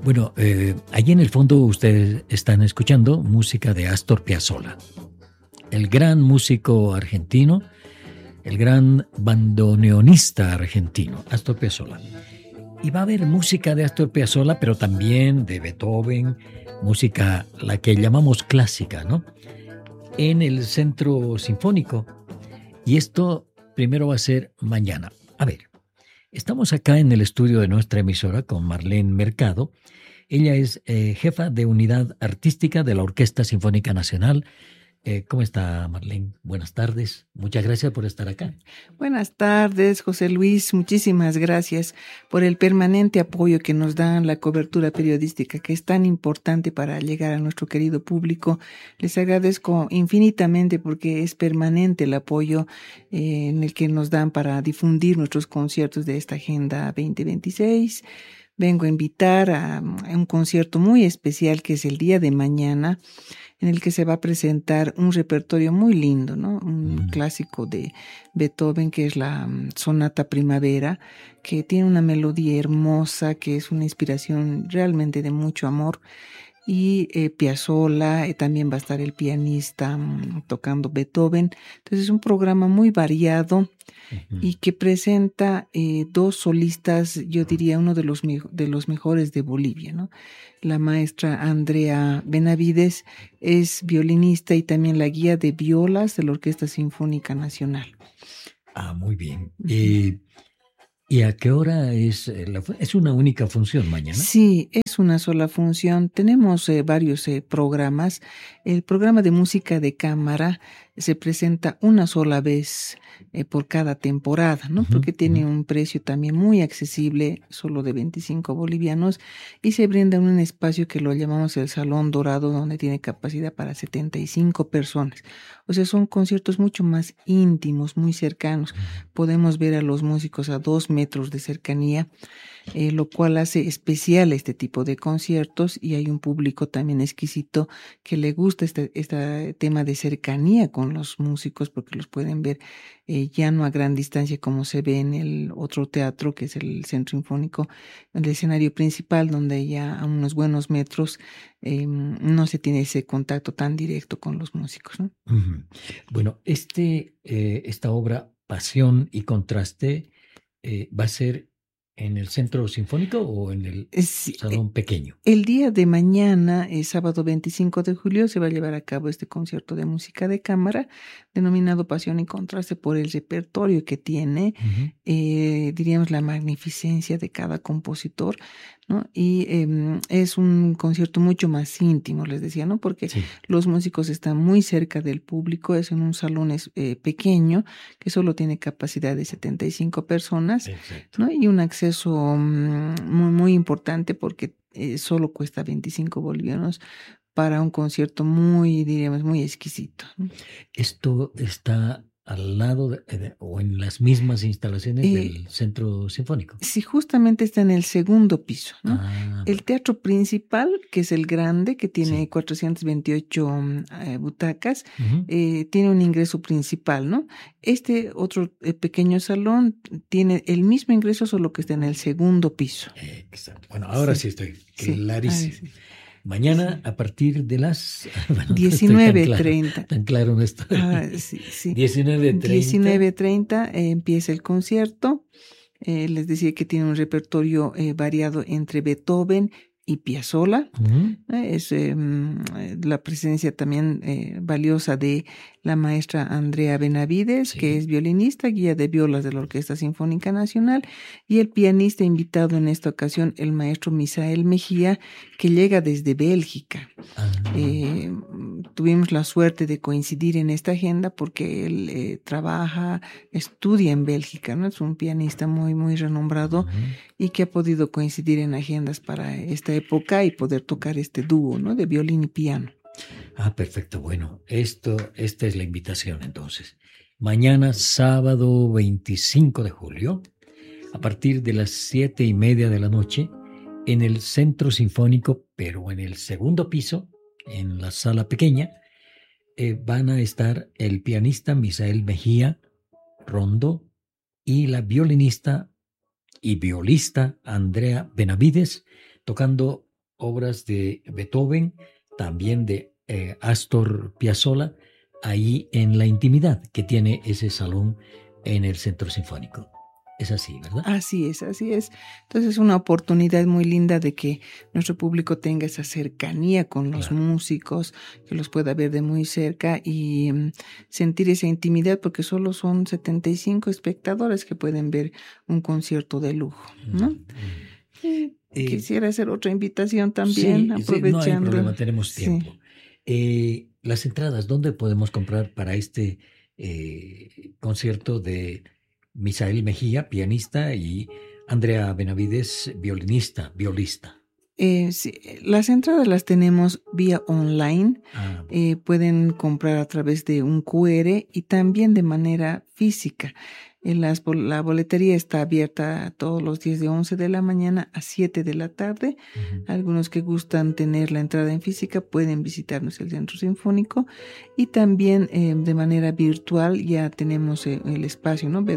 Bueno, allí en el fondo ustedes están escuchando música de Astor Piazzolla, el gran músico argentino, el gran bandoneonista argentino, Astor Piazzolla. Y va a haber música de Astor Piazzolla, pero también de Beethoven, música la que llamamos clásica, ¿no? En el Centro Sinfónico. Y esto primero va a ser mañana. A ver, estamos acá en el estudio de nuestra emisora con Marlene Mercado. Ella es jefa de unidad artística de la Orquesta Sinfónica Nacional. ¿Cómo está, Marlene? Buenas tardes. Muchas gracias por estar acá. Buenas tardes, José Luis. Muchísimas gracias por el permanente apoyo que nos dan la cobertura periodística, que es tan importante para llegar a nuestro querido público. Les agradezco infinitamente porque es permanente el apoyo en el que nos dan para difundir nuestros conciertos de esta Agenda 2026. Vengo a invitar a un concierto muy especial que es el día de mañana, en el que se va a presentar un repertorio muy lindo, ¿no? Un clásico de Beethoven, que es la Sonata Primavera, que tiene una melodía hermosa, que es una inspiración realmente de mucho amor. Y Piazzolla, también va a estar el pianista tocando Beethoven. Entonces es un programa muy variado y que presenta dos solistas, yo diría uno de los mejores de Bolivia, ¿no? La maestra Andrea Benavides es violinista y también la guía de violas de la Orquesta Sinfónica Nacional. Ah, muy bien. ¿Y a qué hora es? ¿Es una única función mañana? Sí, es una sola función. Tenemos varios programas. El programa de música de cámara se presenta una sola vez por cada temporada, ¿no? Porque tiene un precio también muy accesible, solo de 25 bolivianos, y se brinda un espacio que lo llamamos el Salón Dorado, donde tiene capacidad para 75 personas. O sea, son conciertos mucho más íntimos, muy cercanos. Podemos ver a los músicos a 2 metros de cercanía, lo cual hace especial este tipo de conciertos, y hay un público también exquisito que le gusta este tema de cercanía con los músicos, porque los pueden ver ya no a gran distancia como se ve en el otro teatro, que es el Centro Sinfónico, el escenario principal, donde ya a unos buenos metros no se tiene ese contacto tan directo con los músicos, ¿no? Bueno, esta obra, Pasión y Contraste, ¿va a ser en el Centro Sinfónico o en el Salón Pequeño? El día de mañana, sábado 25 de julio, se va a llevar a cabo este concierto de música de cámara, denominado Pasión y Contraste por el repertorio que tiene, diríamos la magnificencia de cada compositor, ¿no? Y es un concierto mucho más íntimo, les decía, ¿no? Porque los músicos están muy cerca del público, es en un salón pequeño que solo tiene capacidad de 75 personas, ¿no? Y un acceso muy, muy importante porque solo cuesta 25 bolivianos para un concierto muy, diríamos, muy exquisito, ¿no? ¿Esto está al lado o en las mismas instalaciones del Centro Sinfónico? Sí, justamente está en el segundo piso, ¿no? El bueno. teatro principal, que es el grande, que tiene 428 butacas, tiene un ingreso principal, ¿no? Este otro pequeño salón tiene el mismo ingreso, solo que está en el segundo piso. Exacto. Bueno, ahora sí estoy clarísimo. Mañana a partir de las 19:30. Tan claro no estoy. 19:30 empieza el concierto. Les decía que tiene un repertorio variado entre Beethoven y Piazzolla. Es la presencia también valiosa de la maestra Andrea Benavides, que es violinista, guía de violas de la Orquesta Sinfónica Nacional, y el pianista invitado en esta ocasión, el maestro Misael Mejía, que llega desde Bélgica. Tuvimos la suerte de coincidir en esta agenda porque él estudia en Bélgica, ¿no? Es un pianista muy, muy renombrado y que ha podido coincidir en agendas para esta época y poder tocar este dúo, ¿no? De violín y piano. Perfecto. Bueno, esta es la invitación entonces. Mañana, sábado 25 de julio, a partir de las 7:30 de la noche, en el Centro Sinfónico, pero en el segundo piso, en la sala pequeña, van a estar el pianista Misael Mejía Rondo y la violinista y violista Andrea Benavides tocando obras de Beethoven, también de Astor Piazzolla, ahí en la intimidad que tiene ese salón en el Centro Sinfónico. Es así, ¿verdad? Así es, así es. Entonces es una oportunidad muy linda de que nuestro público tenga esa cercanía con los músicos, que los pueda ver de muy cerca y sentir esa intimidad, porque solo son 75 espectadores que pueden ver un concierto de lujo, ¿no? Quisiera hacer otra invitación también, aprovechando. No hay problema, tenemos tiempo. Las entradas, ¿dónde podemos comprar para este concierto de Misael Mejía, pianista, y Andrea Benavides, violista? Sí, las entradas las tenemos vía online. Pueden comprar a través de un QR y también de manera física. La boletería está abierta todos los días de 11 de la mañana a 7 de la tarde. Algunos que gustan tener la entrada en física pueden visitarnos el Centro Sinfónico, y también de manera virtual ya tenemos el espacio, ¿no?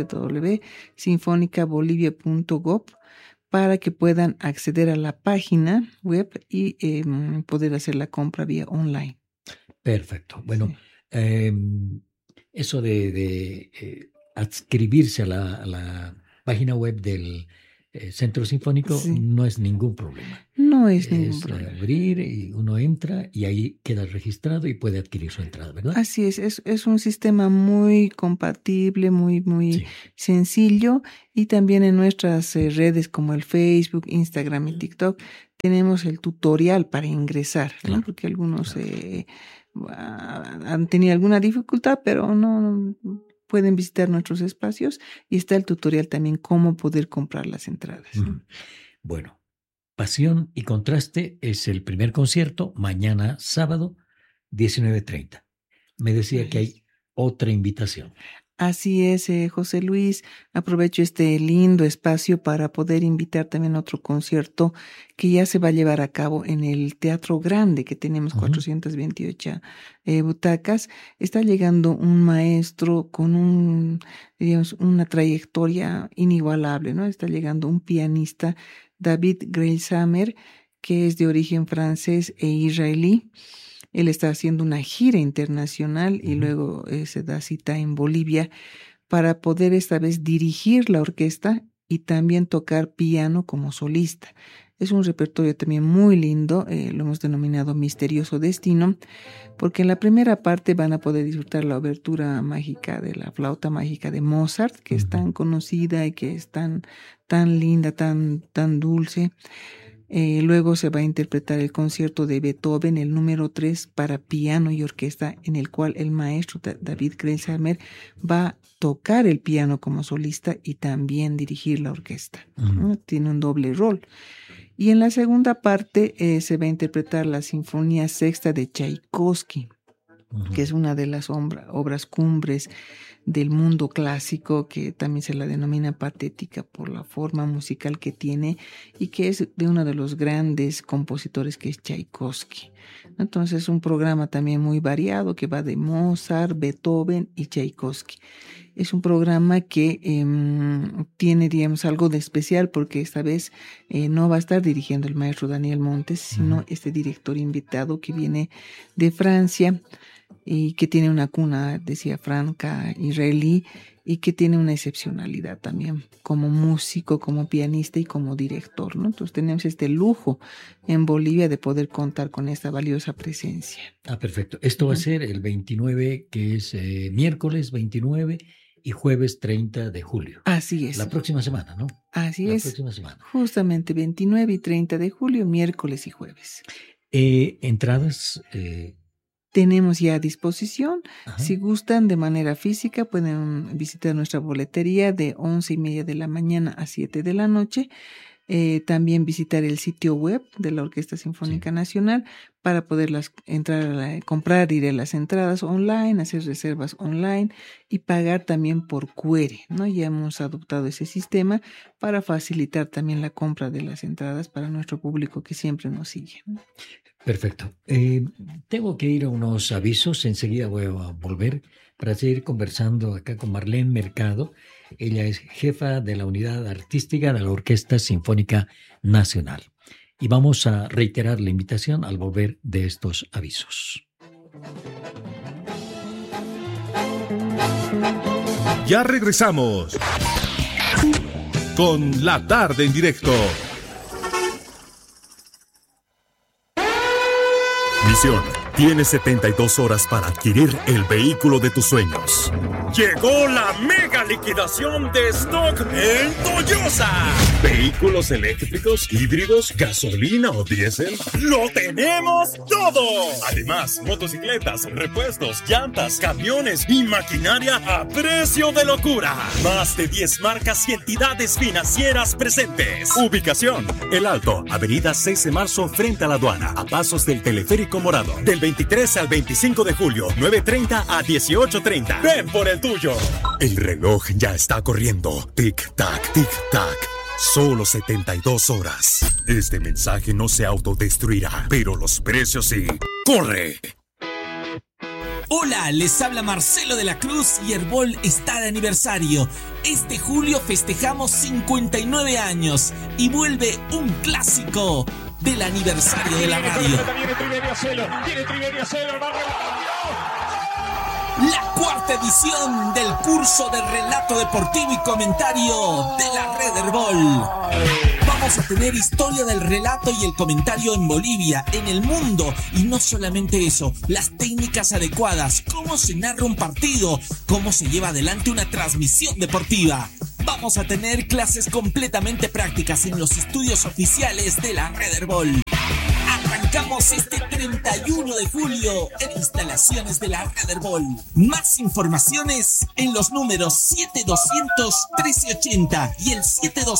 www.sinfonicabolivia.gov, para que puedan acceder a la página web y poder hacer la compra vía online. Perfecto. Bueno, eso de adscribirse a la página web del Centro Sinfónico no es ningún problema. No es ningún problema. Abrir y uno entra y ahí queda registrado y puede adquirir su entrada, ¿verdad? Así es un sistema muy compatible, muy sencillo, y también en nuestras redes como el Facebook, Instagram y TikTok tenemos el tutorial para ingresar, ¿no? Porque algunos han tenido alguna dificultad, pero no pueden visitar nuestros espacios, y está el tutorial también cómo poder comprar las entradas. Bueno, Pasión y Contraste es el primer concierto, mañana sábado 19:30. Me decía que hay otra invitación. Así es, José Luis. Aprovecho este lindo espacio para poder invitar también a otro concierto que ya se va a llevar a cabo en el Teatro Grande, que tenemos 428 butacas. Está llegando un maestro con una trayectoria inigualable, ¿no? Está llegando un pianista, David Greilsamer, que es de origen francés e israelí. Él está haciendo una gira internacional y luego se da cita en Bolivia para poder esta vez dirigir la orquesta y también tocar piano como solista. Es un repertorio también muy lindo, lo hemos denominado Misterioso Destino, porque en la primera parte van a poder disfrutar la obertura mágica de la flauta mágica de Mozart, que es tan conocida y que es tan linda, tan dulce. Luego se va a interpretar el concierto de Beethoven, el número 3 para piano y orquesta, en el cual el maestro David Greilsamer va a tocar el piano como solista y también dirigir la orquesta. Tiene un doble rol. Y en la segunda parte se va a interpretar la Sinfonía Sexta de Tchaikovsky, que es una de las obras cumbres del mundo clásico, que también se la denomina patética por la forma musical que tiene y que es de uno de los grandes compositores, que es Tchaikovsky. Entonces es un programa también muy variado que va de Mozart, Beethoven y Tchaikovsky. Es un programa que tiene, digamos, algo de especial, porque esta vez no va a estar dirigiendo el maestro Daniel Montes, sino este director invitado que viene de Francia y que tiene una cuna, decía, franca, israelí, y que tiene una excepcionalidad también como músico, como pianista y como director, ¿no? Entonces tenemos este lujo en Bolivia de poder contar con esta valiosa presencia. Perfecto. Esto va a ser el 29, que es miércoles 29 y jueves 30 de julio. Así es. La próxima semana, ¿no? Así es. La próxima semana. Justamente 29 y 30 de julio, miércoles y jueves. Entradas... tenemos ya a disposición. Si gustan de manera física, pueden visitar nuestra boletería de 11:30 de la mañana a 7 de la noche. También visitar el sitio web de la Orquesta Sinfónica Nacional para poderlas comprar las entradas online, hacer reservas online y pagar también por QR, ¿no? Ya hemos adoptado ese sistema para facilitar también la compra de las entradas para nuestro público que siempre nos sigue, ¿no? Perfecto. Tengo que ir a unos avisos. Enseguida voy a volver para seguir conversando acá con Marlene Mercado. Ella es jefa de la unidad artística de la Orquesta Sinfónica Nacional. y vamos a reiterar la invitación al volver de estos avisos. Ya regresamos con La Tarde en Directo. Misión: tienes 72 horas para adquirir el vehículo de tus sueños. Llegó la mega liquidación de stock en Toyosa. Vehículos eléctricos, híbridos, gasolina o diésel, ¡lo tenemos todo! Además, motocicletas, repuestos, llantas, camiones y maquinaria a precio de locura. Más de 10 marcas y entidades financieras presentes. Ubicación: El Alto, avenida 6 de marzo frente a la aduana, a pasos del teleférico morado. Del 23 al 25 de julio, 9:30 a 18:30. Ven por el tuyo. El reloj ya está corriendo. Tic-tac, tic-tac. Solo 72 horas. Este mensaje no se autodestruirá, pero los precios sí. ¡Corre! Hola, les habla Marcelo de la Cruz y Herbol está de aniversario. Este julio festejamos 59 años y vuelve un clásico del aniversario de la radio. La cuarta edición del curso de relato deportivo y comentario de la Red Herbol. Vamos a tener historia del relato y el comentario en Bolivia, en el mundo, y no solamente eso, las técnicas adecuadas, cómo se narra un partido, cómo se lleva adelante una transmisión deportiva. Vamos a tener clases completamente prácticas en los estudios oficiales de la Red Herbol. Arrancamos este 31 de julio en instalaciones de la Red Herbol. Más informaciones en los números 7200-1380 y el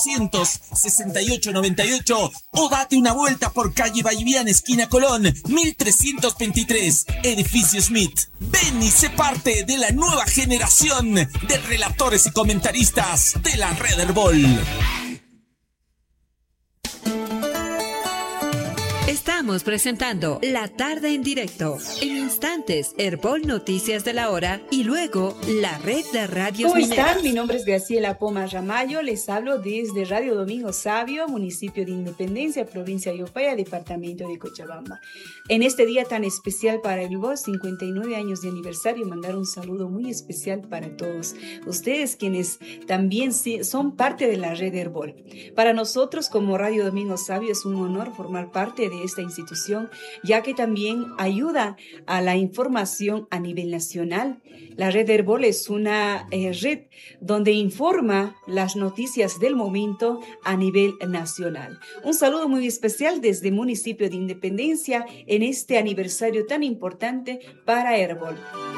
7200-6898 o date una vuelta por calle Valliviana, esquina Colón, 1323, edificio Smith. Ven y sé parte de la nueva generación de relatores y comentaristas de la Red Herbol. Estamos presentando La Tarde en Directo. En instantes, Herbol Noticias de la Hora y luego la red de radios ¿Cómo mineras. están? Mi nombre es Graciela Poma Ramallo. Les hablo desde Radio Domingo Sabio, municipio de Independencia, provincia de Upaya, departamento de Cochabamba. En este día tan especial para Herbol, 59 años de aniversario, mandar un saludo muy especial para todos ustedes, quienes también son parte de la red Herbol. Para nosotros, como Radio Domingo Sabio, es un honor formar parte de esta institución, ya que también ayuda a la información a nivel nacional. La red Herbol es una red donde informa las noticias del momento a nivel nacional. Un saludo muy especial desde el municipio de Independencia en este aniversario tan importante para Herbol.